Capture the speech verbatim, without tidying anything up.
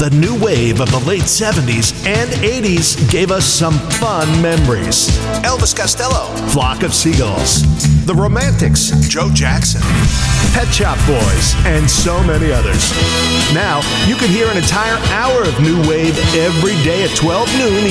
The new wave of the late seventies and eighties gave us some fun memories. Elvis Costello, Flock of Seagulls, The Romantics, Joe Jackson, Pet Shop Boys, and so many others. Now, you can hear an entire hour of new wave every day at twelve noon